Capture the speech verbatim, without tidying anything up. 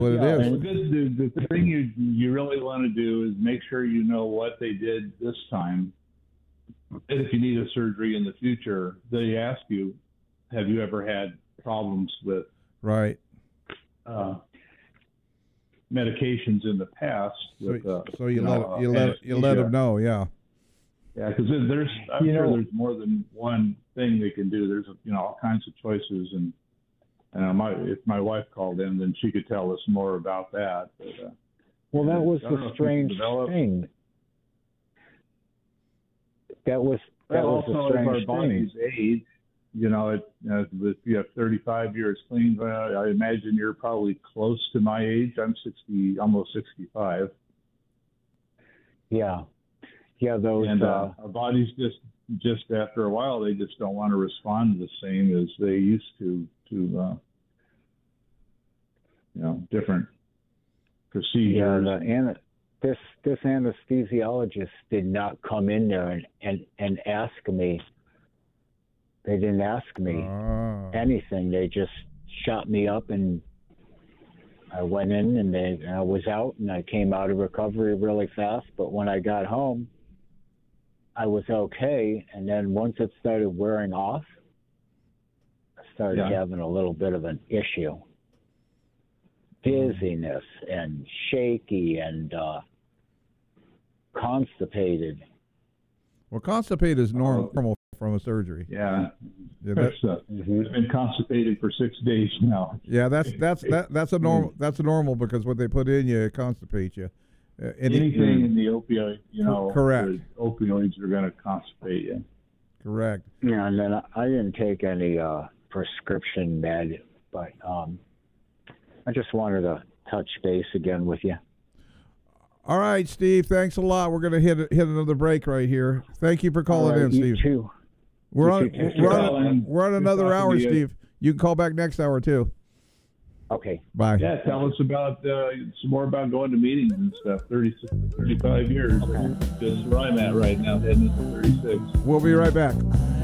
what yeah, it is. The, good, the, the thing you you really want to do is make sure you know what they did this time. And if you need a surgery in the future, they ask you, have you ever had problems with Right. uh, medications in the past? So, With, uh, so you, you let know, you uh, let you let them know, yeah. Yeah, because there's I'm You sure know- there's more than one thing they can do. There's you know all kinds of choices, and and my if my wife called in, then she could tell us more about that. But, uh, Well, that was I don't know the if you can strange develop- thing. That was that Well, was the also, if our strange bodies thing. age, you know, it, you know, if you have thirty-five years clean, well, I imagine you're probably close to my age. I'm sixty, almost sixty-five, Yeah, yeah. Those. and uh, uh, our bodies just just after a while they just don't want to respond the same as they used to to uh, you know different procedures. Yeah, the, and this this anesthesiologist did not come in there and, and, and ask me. They didn't ask me Ah. anything. They just shot me up, and I went in, and they, and I was out, and I came out of recovery really fast. But when I got home, I was okay, and then once it started wearing off, I started Yeah. having a little bit of an issue. Dizziness and shaky and uh, constipated. Well, constipated is normal, normal from a surgery. Yeah, Yeah, that, that's, uh, Mm-hmm. I've been constipated for six days now. yeah, that's that's that that's a normal that's a normal because what they put in you it constipates you. Uh, and it- Anything in the opioid, you know, Correct. the opioids are going to constipate you. correct. Yeah, and then I, I didn't take any uh, prescription med, but um, I just wanted to touch base again with you. All right, Steve. Thanks a lot. We're gonna hit hit another break right here. Thank you for calling All right, in, you Steve. too. We're you on too. Thanks we're for on, calling. we're on Good another talking hour, to you. Steve. You can call back next hour too. Okay. Bye. Yeah, tell us about uh, some more about going to meetings and stuff. thirty, thirty-five years. Okay. Just where I'm at right now, heading into thirty-six. We'll be right back.